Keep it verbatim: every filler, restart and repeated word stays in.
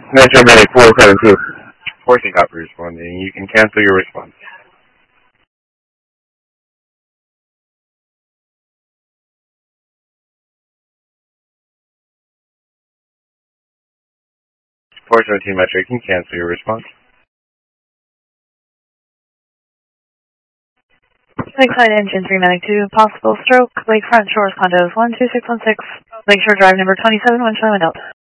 Metro Medic four seven two. Forcing copy responding. You can cancel your response. four seventeen Metro, you can cancel your response. Lakeside Engine three Medic two, possible stroke, Lakefront Shores condos one two six one six, Lakeshore Drive number twenty-seven, one Charlie Delta.